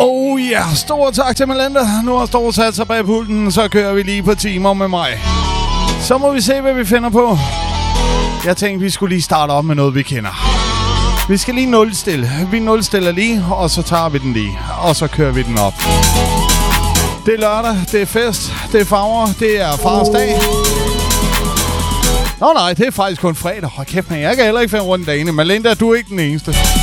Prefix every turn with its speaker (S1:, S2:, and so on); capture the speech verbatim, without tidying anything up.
S1: Oh ja, yeah. Stor tak til Melinda. Nu har Stor sat sig bag pulten, så kører vi lige på timer med mig. Så må vi se, hvad vi finder på. Jeg tænkte, vi skulle lige starte op med noget, vi kender. Vi skal lige nulstille. Vi nulstiller lige, og så tager vi den lige. Og så kører vi den op. Det er lørdag, det er fest, det er farver, det er fars dag. Nå nej, det er faktisk kun fredag. Hold kæft, men jeg kan heller ikke finde rundt dagene. Melinda, du er ikke den eneste.